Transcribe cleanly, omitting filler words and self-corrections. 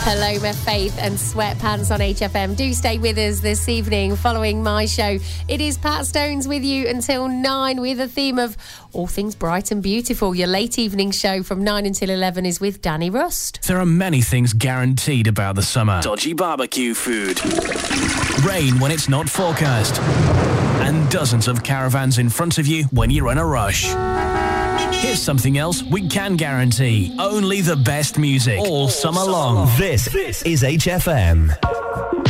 Paloma Faith and Sweatpants on HFM. Do stay with us this evening following my show. It is Pat Stones with you until 9 with a theme of all things bright and beautiful. Your late evening show from 9 until 11 is with Danny Rust. There are many things guaranteed about the summer. Dodgy barbecue food, rain when it's not forecast, and dozens of caravans in front of you when you're in a rush. Here's something else we can guarantee. Only the best music all summer long. This is HFM.